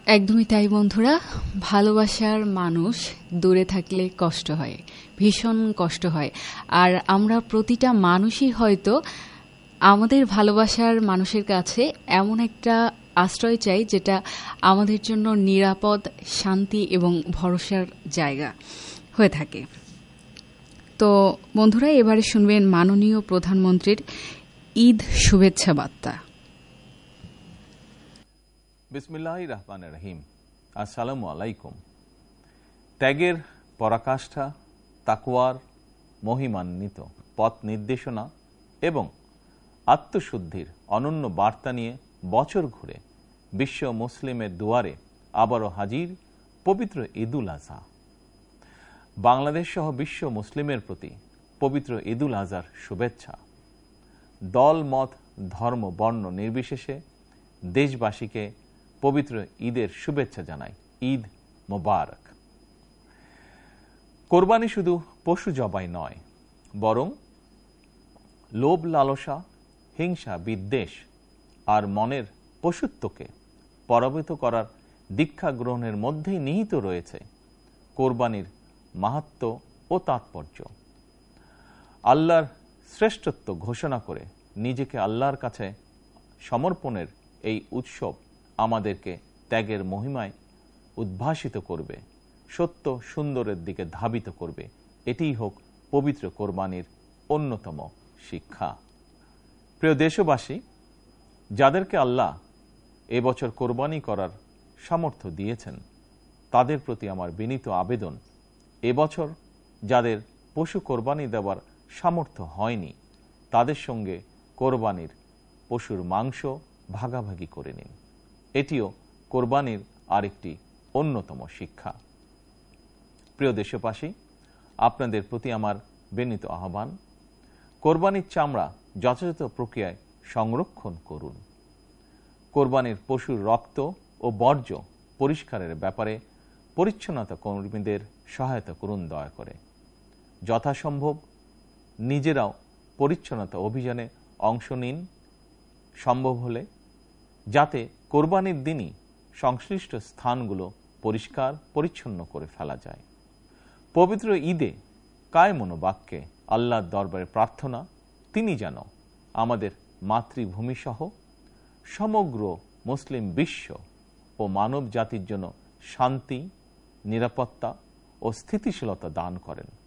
একদমই তাই বন্ধুরা, ভালোবাসার মানুষ দূরে থাকলে কষ্ট হয়, ভীষণ কষ্ট হয়। আর আমরা প্রতিটা মানুষই হয়তো আমাদের ভালোবাসার মানুষের কাছে এমন একটা আশ্রয় চাই যেটা আমাদের জন্য নিরাপদ, শান্তি এবং ভরসার জায়গা হয়ে থাকে। তো বন্ধুরা, এবারে শুনবেন মাননীয় প্রধানমন্ত্রীর ঈদ শুভেচ্ছা বার্তা। বিসমিল্লাহির রহমানির রহিম। আসসালামু আলাইকুম। ত্যাগের পরাকাষ্ঠা, তাকওয়ার মহিমান্বিত পথ নির্দেশনা এবং আত্মশুদ্ধির অনন্য বার্তা নিয়ে বছর ঘুরে বিশ্ব মুসলিমের দুয়ারে আবারও হাজির পবিত্র ঈদুল আজহা। বাংলাদেশ সহ বিশ্ব মুসলিমের প্রতি পবিত্র ঈদুল আজহার শুভেচ্ছা। দল, মত, ধর্ম, বর্ণ নির্বিশেষে দেশবাসীকে পবিত্র ঈদের শুভেচ্ছা জানাই। ঈদ মোবারক। কোরবানি শুধু পশু জবাই নয়, বরং লোভ, লালসা, হিংসা, বিদ্বেষ আর মনের পশুত্বকে পরাভূত করার দীক্ষা গ্রহণের মধ্যেই নিহিত রয়েছে কোরবানির মাহাত্ম্য ও তাৎপর্য। আল্লাহর শ্রেষ্ঠত্ব ঘোষণা করে নিজেকে আল্লাহর কাছে সমর্পণের এই উৎসব আমাদেরকে ত্যাগের মহিমায় উদ্ভাসিত করবে, সত্য সুন্দরের দিকে ধাবিত করবে। এটিই হোক পবিত্র কোরবানির অন্যতম শিক্ষা। প্রিয় দেশবাসী, যাদেরকে আল্লাহ এবছর কোরবানি করার সামর্থ্য দিয়েছেন, তাদের প্রতি আমার বিনীত আবেদন, এবছর যাদের পশু কোরবানি দেওয়ার সামর্থ্য হয়নি, তাদের সঙ্গে কোরবানির পশুর মাংস ভাগাভাগি করে নিন। এটিও কোরবানির আরেকটি অন্যতম শিক্ষা। প্রিয় দেশবাসী, আপনাদের প্রতি আমার বিনীত আহ্বান, কোরবানির চামড়া যথাযথ প্রক্রিয়ায় সংরক্ষণ করুন। কোরবানির পশুর রক্ত ও বর্জ্য পরিষ্কারের ব্যাপারে পরিচ্ছন্নতা কর্মীদের সহায়তা করুন দয়া করে। যথাসম্ভব নিজেরাও পরিচ্ছন্নতা অভিযানে অংশ নিন সম্ভব হলে, যাতে কোরবানির দিনই সংশ্লিষ্ট স্থানগুলো পরিষ্কার পরিচ্ছন্ন করে ফেলা যায়। পবিত্র ঈদে কায়মনোবাক্যে আল্লাহর দরবারে প্রার্থনা, তিনি যেন আমাদের মাতৃভূমি সহ সমগ্র মুসলিম বিশ্ব ও মানব জাতির জন্য শান্তি, নিরাপত্তা ও স্থিতিশীলতা দান করেন।